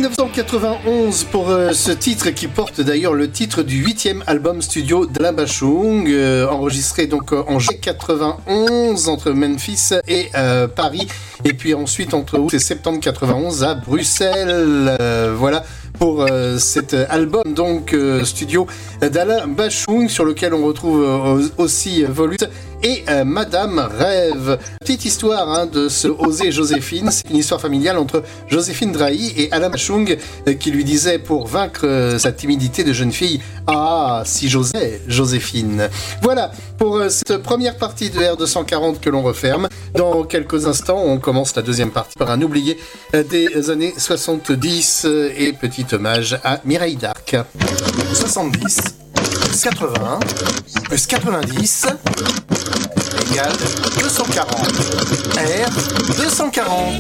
1991 pour ce titre qui porte d'ailleurs le titre du 8e album studio d'Alain Bashung, enregistré donc en juillet 91 entre Memphis et Paris, et puis ensuite entre août et septembre 91 à Bruxelles. Voilà pour cet album donc studio d'Alain Bashung, sur lequel on retrouve aussi Volute et Madame Rêve. Petite histoire de ce Oser Joséphine, c'est une histoire familiale entre Joséphine Drahi et Alain Bashung, qui lui disait pour vaincre sa timidité de jeune fille: ah, si j'osais, Joséphine. Voilà pour cette première partie de R240 que l'on referme. Dans quelques instants, on commence la deuxième partie par un oublié des années 70 et petit hommage à Mireille d'Arc. 70 plus 81 plus 90 égale 240. R 240.